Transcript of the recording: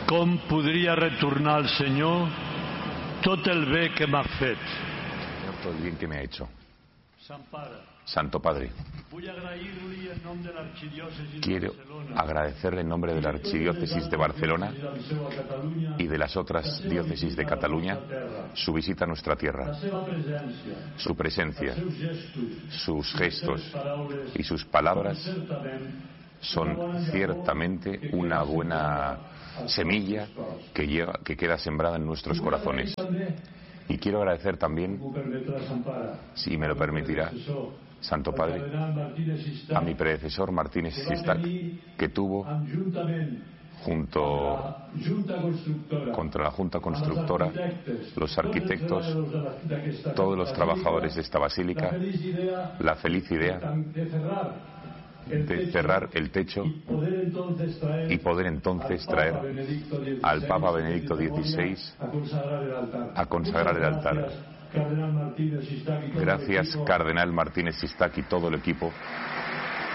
Com podria retornar al Senyor tot el bé que m'ha fet? Todo el bien que me ha hecho. Sant Pare, Santo Padre, vull agrair-li en nom de l'arxidiòcesi de quiero Barcelona agradecerle en nombre de la Archidiócesis de Barcelona i del seu a Catalunya y de las otras diócesis de Cataluña su visita a nuestra la tierra, seva presència, su presencia, els seus gestos, sus gestos paraules y sus palabras certament son ciertamente una buena semilla que queda sembrada en nuestros corazones. Y quiero agradecer también, m'ho permetrà Sant Pare, si me lo permitirá, Santo Padre, Cardenal Martínez a mi Sistac, predecesor Martínez Sistac, que tuvo juntament junto la Junta Constructora, contra la Junta Constructora, los arquitectos, d'aquesta todos los trabajadores de esta basílica, la feliz idea de cerrar el techo y poder entonces traer al Papa Benedicto XVI a consagrar el altar. Gracias, Cardenal Martínez Sistac y todo el equipo